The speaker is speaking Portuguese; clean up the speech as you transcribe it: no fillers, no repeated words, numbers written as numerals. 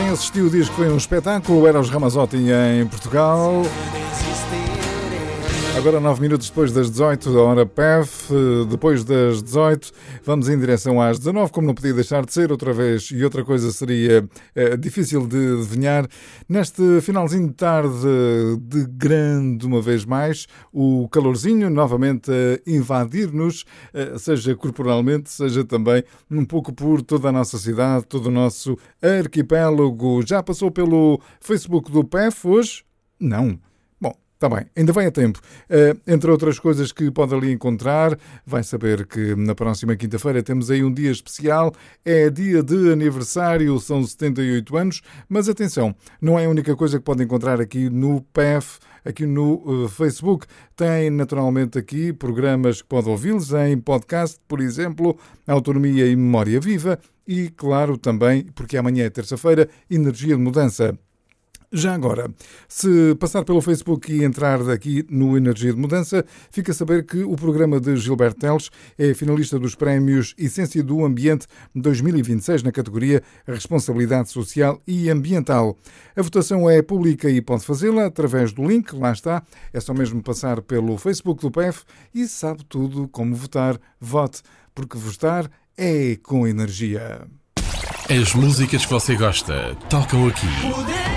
Quem assistiu diz que foi um espetáculo. Era os Ramazotti em Portugal. Agora 9 minutos depois das 18, da hora PEF, depois das 18, vamos em direção às 19, como não podia deixar de ser outra vez, e outra coisa seria difícil de adivinhar. Neste finalzinho de tarde de grande, uma vez mais, o calorzinho novamente a invadir-nos, seja corporalmente, seja também um pouco por toda a nossa cidade, todo o nosso arquipélago. Já passou pelo Facebook do PEF hoje? Não. Está bem, ainda vai a tempo. Entre outras coisas que pode ali encontrar, vai saber que na próxima quinta-feira temos aí um dia especial. É dia de aniversário, são 78 anos. Mas atenção, não é a única coisa que pode encontrar aqui no PEF, aqui no Facebook. Tem naturalmente aqui programas que pode ouvi-los em podcast, por exemplo, Autonomia e Memória Viva. E claro também, porque amanhã é terça-feira, Energia de Mudança. Já agora, se passar pelo Facebook e entrar aqui no Energia de Mudança, fica a saber que o programa de Gilberto Teles é finalista dos prémios Essência do Ambiente 2026 na categoria Responsabilidade Social e Ambiental. A votação é pública e pode fazê-la através do link, lá está, é só mesmo passar pelo Facebook do PEF e sabe tudo como votar. Vote, porque votar é com energia. As músicas que você gosta tocam aqui.